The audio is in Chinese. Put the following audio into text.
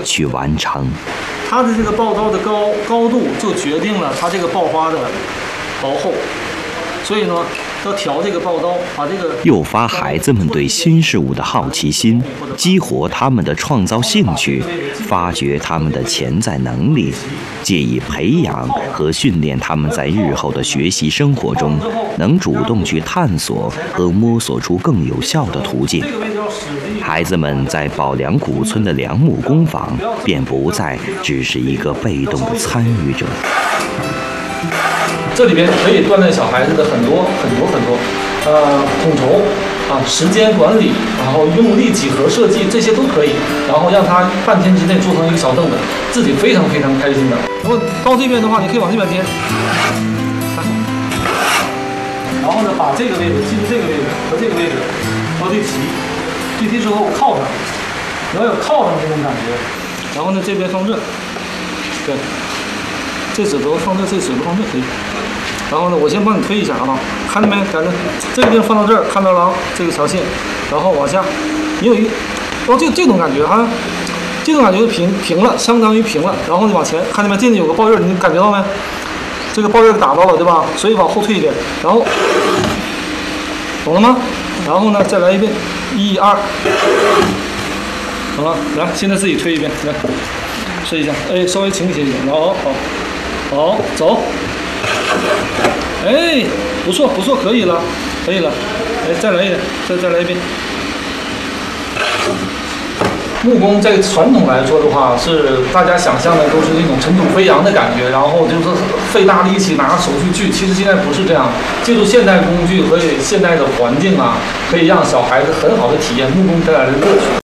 去完成。 它的这个刨刀的高度就决定了它这个爆花的薄厚，所以呢，要调这个刨刀，把这个诱发孩子们对新事物的好奇心，激活他们的创造兴趣，发掘他们的潜在能力，借以培养和训练他们在日后的学习生活中能主动去探索和摸索出更有效的途径。孩子们在宝良古村的良木工坊便不再只是一个被动的参与者。 这里边可以锻炼小孩子的很多统筹啊、时间管理，然后用力几何设计，这些都可以。然后让他半天之内做成一个小凳子，自己非常开心的。然后到这边的话，你可以往这边颠，然后呢，把这个位置记住，这个位置和这个位置要对齐，对齐之后靠上，你要有靠上这种感觉。然后呢，这边放这，对，这指头放这，这指头放这可以。然后呢，我先帮你推一下啊，看到没？看着这个地方放到这儿，看到了啊，这个条线，然后往下，你有一个，然后这种感觉啊，这种感觉就平了，相当于平了。然后你往前，看见没？这里有个抱印，你感觉到没？这个抱印打到了，对吧？所以往后退一点，然后懂了吗？然后呢，再来一遍，1、2，好了，来，现在自己推一遍，来试一下，哎，稍微倾斜一点，好，走。哎，不错，可以了，哎，再来一点，再来一遍。木工在传统来说的话，是大家想象的都是那种尘土飞扬的感觉，然后就是费大力气拿手去锯。其实现在不是这样，借助现代工具和现代的环境啊，可以让小孩子很好的体验木工带来的乐趣。